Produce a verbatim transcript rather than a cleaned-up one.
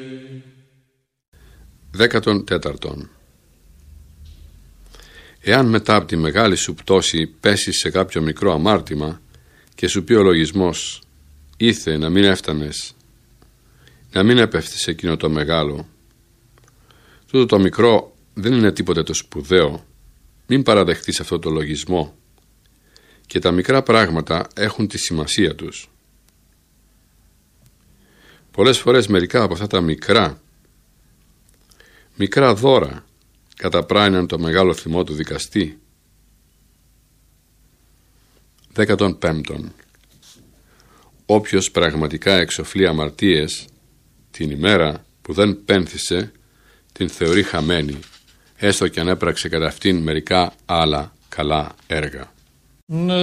Δέκατον τέταρτον. Εάν μετά από τη μεγάλη σου πτώση πέσεις σε κάποιο μικρό αμάρτημα και σου πει ο λογισμός «Ήθε να μην έφτανες, να μην έπεφτεις σε εκείνο το μεγάλο», τούτο το μικρό δεν είναι τίποτε το σπουδαίο, μην παραδεχτείς αυτό το λογισμό, και τα μικρά πράγματα έχουν τη σημασία τους. Πολλές φορές μερικά από αυτά τα μικρά μικρά δώρα καταπράναν το μεγάλο θυμό του δικαστή. Δέκατον πέμπτον. Όποιος πραγματικά εξοφλεί αμαρτίες, την ημέρα που δεν πένθησε την θεωρεί χαμένη, έστω και αν έπραξε κατά αυτήν μερικά άλλα καλά έργα.